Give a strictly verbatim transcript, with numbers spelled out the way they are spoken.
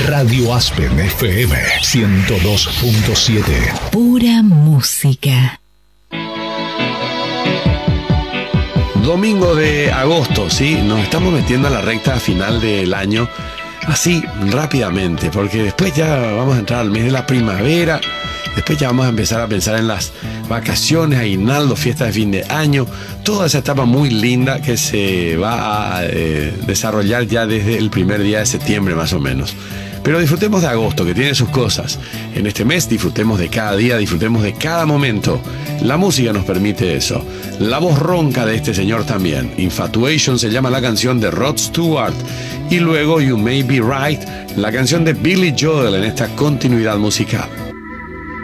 Radio Aspen F M ciento dos punto siete. Pura música. Domingo de agosto, ¿sí? Nos estamos metiendo a la recta final del año así rápidamente, porque después ya vamos a entrar al mes de la primavera, después ya vamos a empezar a pensar en las vacaciones, aguinaldo, fiestas de fin de año, toda esa etapa muy linda que se va a eh, desarrollar ya desde el primer día de septiembre más o menos. Pero disfrutemos de agosto, que tiene sus cosas. En este mes disfrutemos de cada día, disfrutemos de cada momento. La música nos permite eso. La voz ronca de este señor también. Infatuation se llama la canción de Rod Stewart. Y luego You May Be Right, la canción de Billy Joel en esta continuidad musical.